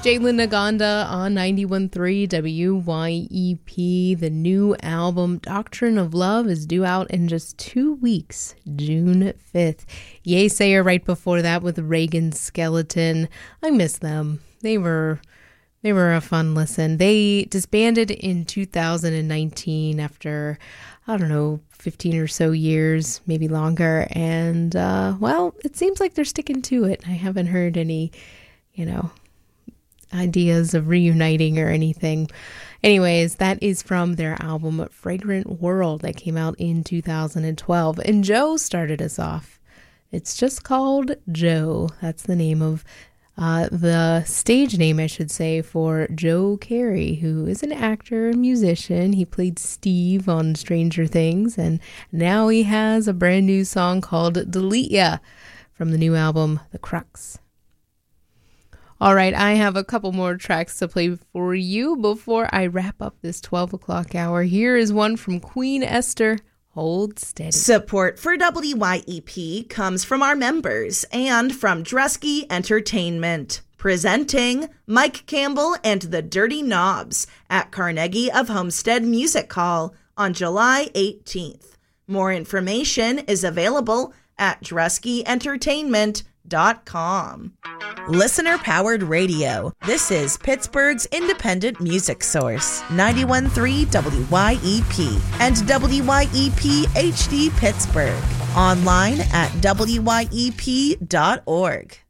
Jalen Naganda on 91.3 WYEP. The new album, Doctrine of Love, is due out in just 2 weeks, June 5th. Yesayer right before that with Reagan Skeleton. I miss them. They were a fun listen. They disbanded in 2019 after, 15 or so years, maybe longer. And, it seems like they're sticking to it. I haven't heard any, ideas of reuniting or anything. Anyways, that is from their album Fragrant World that came out in 2012. And Joe started us off. It's just called Joe. That's the name of the stage name, I should say, for Joe Carey, who is an actor and musician. He played Steve on Stranger Things, and now he has a brand new song called Delete Ya from the new album, The Crux. All right, I have a couple more tracks to play for you before I wrap up this 12 o'clock hour. Here is one from Queen Esther, Hold Steady. Support for WYEP comes from our members and from Dresky Entertainment. Presenting Mike Campbell and the Dirty Knobs at Carnegie of Homestead Music Hall on July 18th. More information is available at DreskyEntertainment.com. Listener-powered radio. This is Pittsburgh's independent music source, 91.3 WYEP and WYEP HD Pittsburgh. Online at WYEP.org.